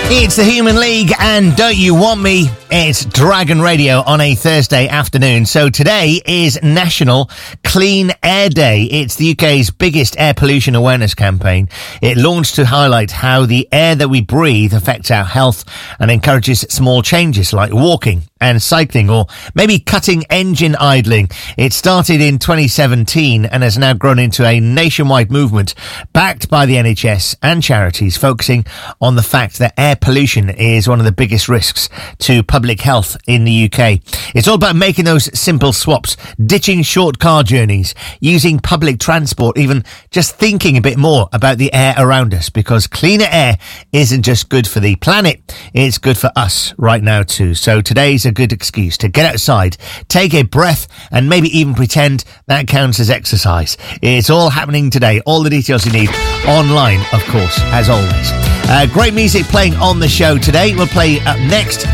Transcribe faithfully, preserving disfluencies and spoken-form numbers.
It's the Human League and Don't You Want Me? It's Dragon Radio on a Thursday afternoon. So today is National Clean Air Day. It's the U K's biggest air pollution awareness campaign. It launched to highlight how the air that we breathe affects our health and encourages small changes like walking and cycling, or maybe cutting engine idling. It started in twenty seventeen and has now grown into a nationwide movement backed by the N H S and charities, focusing on the fact that air pollution is one of the biggest risks to public health in the U K. It's all about making those simple swaps, ditching short car journeys, using public transport, even just thinking a bit more about the air around us, because cleaner air isn't just good for the planet, it's good for us right now too. So today's a good excuse to get outside, take a breath, and maybe even pretend that counts as exercise. It's all happening today. All the details you need online, of course, as always. Uh, great music playing on the show today. We'll play up next